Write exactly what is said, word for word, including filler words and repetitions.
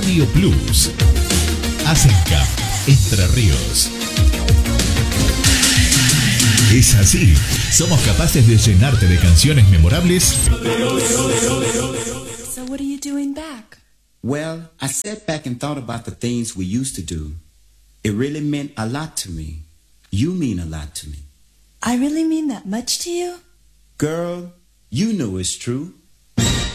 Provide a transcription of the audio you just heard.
Radio Plus. Asenca, Entre Ríos. Es así, somos capaces de llenarte de canciones memorables. So what are you doing back? Well, I sat back and thought about the things we used to do. It really meant a lot to me. You mean a lot to me. I really mean that much to you? Girl, you know it's true.